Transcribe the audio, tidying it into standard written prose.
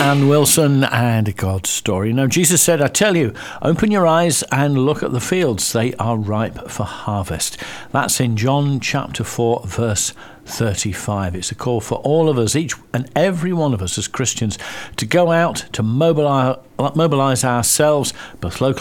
Dan Wilson and God's story. Now, Jesus said, I tell you, open your eyes and look at the fields. They are ripe for harvest. That's in John chapter 4, verse 35. It's a call for all of us, each and every one of us as Christians, to go out to mobilize ourselves, both locally